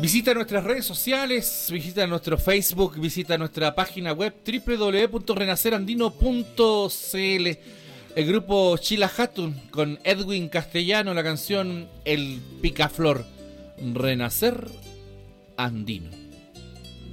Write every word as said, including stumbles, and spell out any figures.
Visita nuestras redes sociales, visita nuestro Facebook, visita nuestra página web doble u doble u doble u punto renacer andino punto c l. El grupo Chila Hatun con Edwin Castellano, la canción El Picaflor. Renacer Andino.